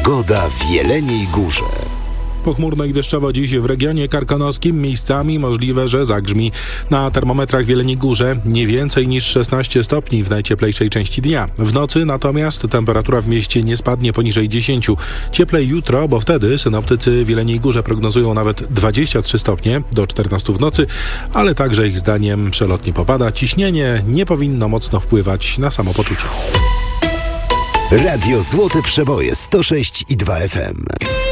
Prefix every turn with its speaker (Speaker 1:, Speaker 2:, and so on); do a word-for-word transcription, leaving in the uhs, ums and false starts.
Speaker 1: Pogoda w Jeleniej Górze.
Speaker 2: Pochmurno i deszczowo dziś w regionie karkonoskim, miejscami możliwe, że zagrzmi. Na termometrach w Jeleniej Górze nie więcej niż szesnaście stopni w najcieplejszej części dnia. W nocy natomiast temperatura w mieście nie spadnie poniżej dziesięć. Cieplej jutro, bo wtedy synoptycy w Jeleniej Górze prognozują nawet dwadzieścia trzy stopnie do czternastu w nocy, ale także ich zdaniem przelotnie popada. Ciśnienie nie powinno mocno wpływać na samopoczucie.
Speaker 1: Radio Złote Przeboje sto sześć i dwa F M.